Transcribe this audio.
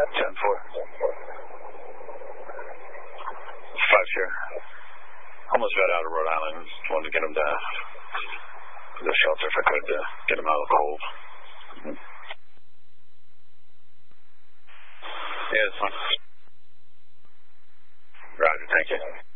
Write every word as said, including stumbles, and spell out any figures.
ten four. Five share. Almost got out of Rhode Island. Wanted to get him to the shelter if I could to get him out of the cold. Mm-hmm. Yeah, it's fine. Roger, thank you.